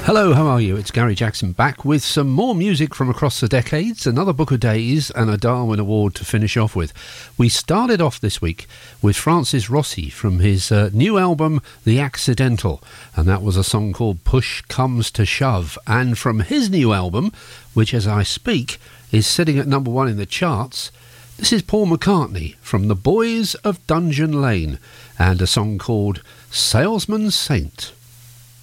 Hello, how are you? It's Gary Jackson back with some more music from across the decades, another Booker Days and a Darwin Award to finish off with. We started off this week with Francis Rossi from his new album The Accidental, and that was a song called Push Comes to Shove. And from his new album, which as I speak is sitting at number 1 in the charts, this is Paul McCartney from The Boys of Dungeon Lane and a song called Salesman's Saint.